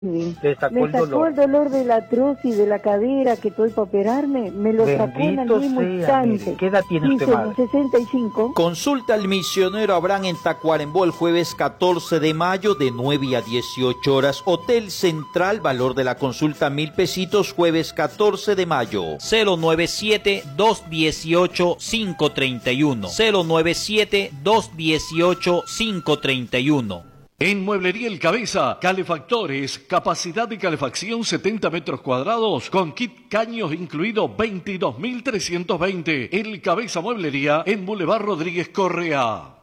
Sí. Le sacó Me el sacó dolor. el dolor de la artrosis de la cadera que estoy para operarme, me lo sacó en el Bendito mismo sea, instante. mire. ¿Qué edad tiene Sí, usted, señor, madre? 65. Consulta al misionero Abraham en Tacuarembó el jueves 14 de mayo de 9 a 18 horas. Hotel Central, valor de la consulta 1.000 pesitos, jueves 14 de mayo. 097-218-531. 097-218-531. En Mueblería El Cabeza, calefactores, capacidad de calefacción 70 metros cuadrados, con kit caños incluido 22.320. El Cabeza Mueblería en Boulevard Rodríguez Correa.